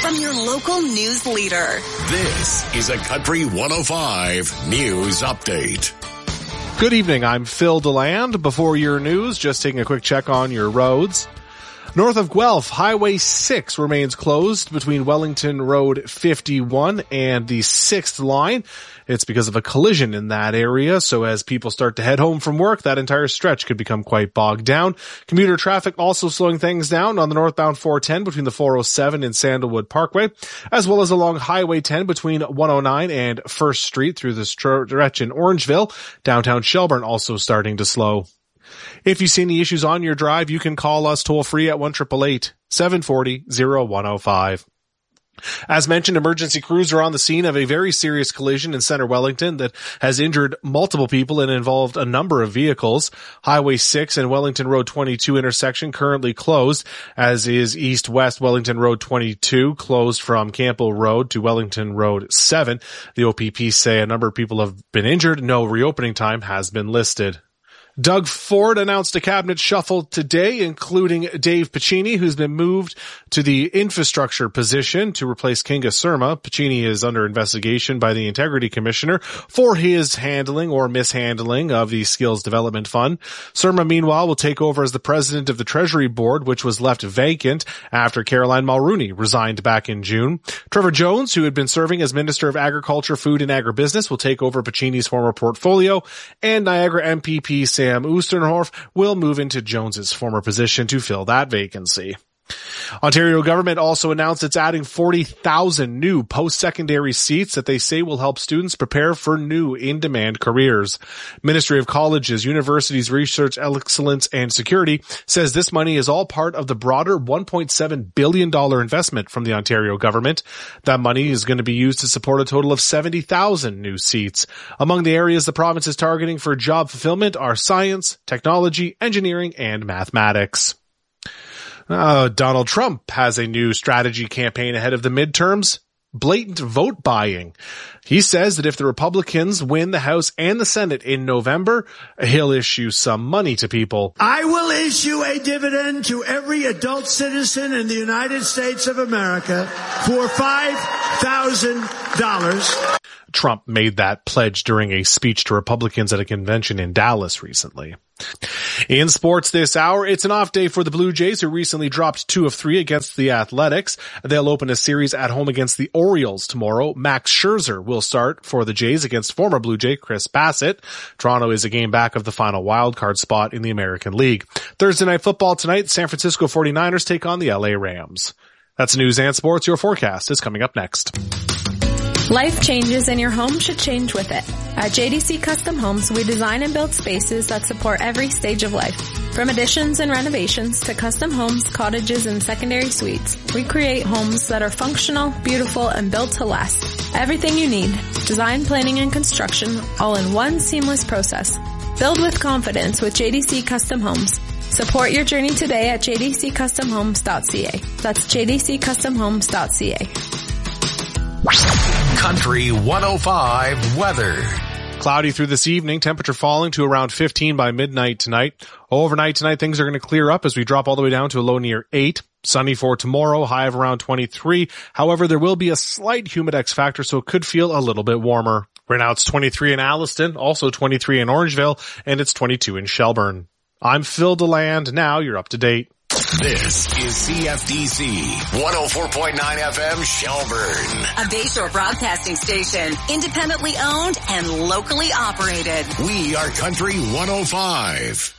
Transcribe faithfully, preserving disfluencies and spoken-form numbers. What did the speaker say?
from your local news leader. This is a Country one oh five News Update. Good evening, I'm Phil DeLand. Before your news, just taking a quick check on your roads. North of Guelph, Highway six remains closed between Wellington Road fifty-one and the sixth line. It's because of a collision in that area, so as people start to head home from work, that entire stretch could become quite bogged down. Commuter traffic also slowing things down on the northbound four ten between the four oh seven and Sandalwood Parkway, as well as along Highway ten between one oh nine and First Street through the stretch in Orangeville. Downtown Shelburne also starting to slow. If you see any issues on your drive, you can call us toll free at one eight eight eight, seven four zero, oh one oh five. As mentioned, emergency crews are on the scene of a very serious collision in Center Wellington that has injured multiple people and involved a number of vehicles. Highway six and Wellington Road twenty-two intersection currently closed, as is east-west Wellington Road twenty-two closed from Campbell Road to Wellington Road seven. The O P P say a number of people have been injured. No reopening time has been listed. Doug Ford announced a cabinet shuffle today, including Dave Piccini, who's been moved to the infrastructure position to replace Kinga Surma. Piccini is under investigation by the Integrity Commissioner for his handling or mishandling of the Skills Development Fund. Surma, meanwhile, will take over as the president of the Treasury Board, which was left vacant after Caroline Mulrooney resigned back in June. Trevor Jones, who had been serving as Minister of Agriculture, Food and Agribusiness, will take over Piccini's former portfolio, and Niagara M P P Sam Oosterhoff will move into Jones's former position to fill that vacancy. Ontario government also announced it's adding forty thousand new post-secondary seats that they say will help students prepare for new in-demand careers. Ministry of Colleges, Universities, Research, Excellence, and Security says this money is all part of the broader one point seven billion dollars investment from the Ontario government. That money is going to be used to support a total of seventy thousand new seats. Among the areas the province is targeting for job fulfillment are science, technology, engineering, and mathematics. Uh, Donald Trump has a new strategy campaign ahead of the midterms. Blatant vote buying. He says that if the Republicans win the House and the Senate in November, he'll issue some money to people. I will issue a dividend to every adult citizen in the United States of America for five thousand dollars. Trump made that pledge during a speech to Republicans at a convention in Dallas recently. In sports this hour, it's an off day for the Blue Jays, who recently dropped two of three against the Athletics. They'll open a series at home against the Orioles tomorrow. Max Scherzer will start for the Jays against former Blue Jay Chris Bassett. Toronto is a game back of the final wildcard spot in the American League. Thursday night football tonight, San Francisco forty-niners take on the L A Rams. That's news and sports. Your forecast is coming up next. Life changes and your home should change with it. At J D C Custom Homes, we design and build spaces that support every stage of life. From additions and renovations to custom homes, cottages, and secondary suites, we create homes that are functional, beautiful, and built to last. Everything you need, design, planning, and construction, all in one seamless process. Build with confidence with J D C Custom Homes. Support your journey today at j d c custom homes dot c a. That's j d c custom homes dot c a. Country one oh five weather. Cloudy through this evening, temperature falling to around fifteen by midnight tonight. Overnight tonight, things are going to clear up as we drop all the way down to a low near eight. Sunny for tomorrow, high of around twenty-three. However, there will be a slight humidex factor, so it could feel a little bit warmer. Right now it's twenty-three in Alliston, also twenty-three in Orangeville, and it's twenty-two in Shelburne. I'm Phil DeLand. Now you're up to date. This is C F D C one oh four point nine F M Shelburne. A Bayshore broadcasting station, independently owned and locally operated. We are Country one oh five.